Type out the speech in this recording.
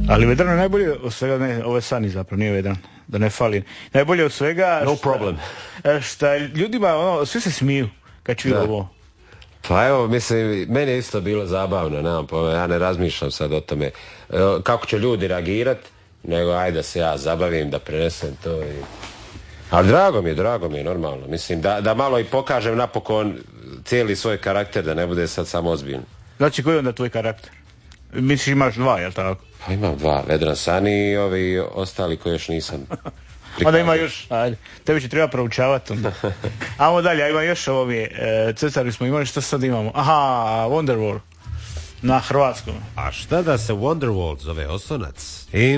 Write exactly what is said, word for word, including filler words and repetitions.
Ali Vedran je najbolje od svega, ne, ovo je Sani zapravo, nije Vedran, da ne falim. Najbolje od svega... No šta, problem. Šta ljudima, ono, svi se smiju kad čuju ovo. Pa evo, mislim, meni je isto bilo zabavno, nemam pojma, ja ne razmišljam sad o tome kako će ljudi reagirati, nego ajde da se ja zabavim, da prenesem to i... Ali drago mi je, drago mi je, normalno. Mislim, da, da malo i pokažem napokon cijeli svoj karakter, da ne bude sad samo ozbiljno. Znači, koji je onda tvoj karakter? Misliš imaš dva, jel tako? Pa imam dva, Vedran Sani i ovi ostali koji još nisam prikazao. Onda ima još, ajde, tebi će treba proučavati onda. Ajmo dalje, a ima još ovo mi je, e, Cesari smo imali, što sad imamo? Aha, Wonderwall, na hrvatskom. A šta da se Wonderwall zove Oslonac?